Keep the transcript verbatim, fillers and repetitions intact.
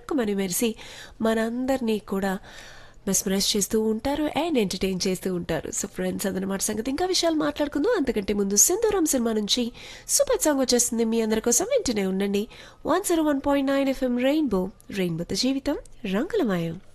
టక్కుమని మెరిసి మనందరినీ కూడా మెస్మరైజ్ చేస్తూ ఉంటారు అండ్ ఎంటర్టైన్ చేస్తూ ఉంటారు. సో ఫ్రెండ్స్, అదనమాట సంగతి. ఇంకా విషయాలు మాట్లాడుకుందాం. అంతకంటే ముందు సింధూరం సినిమా నుంచి సూపర్ సాంగ్ వచ్చేస్తుంది మీ అందరి కోసం. వింటూనే ఉండండి one zero one point nine FM rainbow రెయిన్బోతో జీవితం రంగులమయం.